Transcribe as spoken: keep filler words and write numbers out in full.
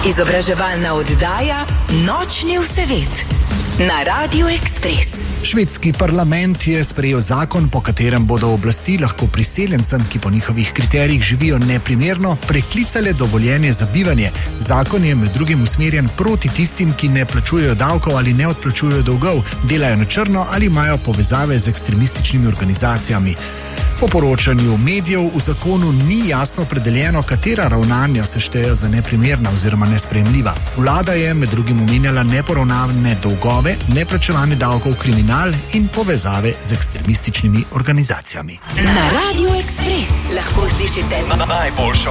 Izobraževalna oddaja Nočni vseved na Radiu Ekspres. Švedski parlament je sprejel zakon, po katerem bodo oblasti lahko priseljencem, ki po njihovih kriterijih živijo neprimerno, preklicale dovoljenje za bivanje. Zakon je med drugim usmerjen proti tistim, ki ne plačujejo davkov ali ne odplačujejo dolgov, delajo na črno ali imajo povezave z ekstremističnimi organizacijami. Po poročanju medijev v zakonu ni jasno opredeljeno, katera ravnanja se štejejo za neprimerna oziroma nesprejemljiva. Vlada je med drugim omenjala neporavnane dolgove, neplačevanje davkov, kriminal in povezave z ekstremističnimi organizacijami. Na Radiu Ekspres lahko slišite najboljšo